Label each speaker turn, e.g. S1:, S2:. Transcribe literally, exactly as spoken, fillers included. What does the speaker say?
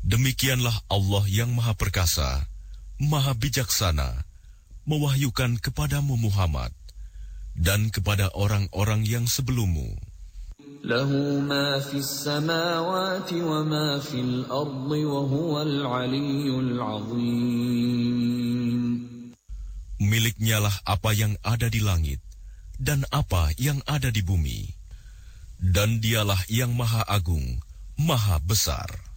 S1: Demikianlah Allah yang Maha Perkasa, Maha Bijaksana, mewahyukan kepadamu Muhammad dan kepada orang-orang yang sebelummu.
S2: Lahu ma fis samawati wa ma fil ardi wa huwal aliyyul azim.
S1: Miliknyalah apa yang ada di langit dan apa yang ada di bumi, dan dialah yang Maha Agung, Maha Besar.